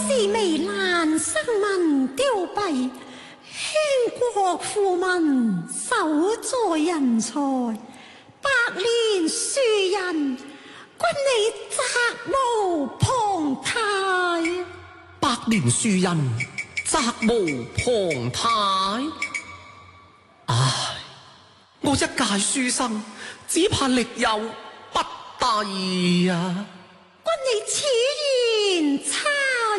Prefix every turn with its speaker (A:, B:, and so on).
A: 是微難生民凋敝，興國富民手在人才。百年樹人，君你責無旁貸。
B: 百年樹人，責無旁貸。唉，我一介書生，只怕力有不逮啊！
A: 君你前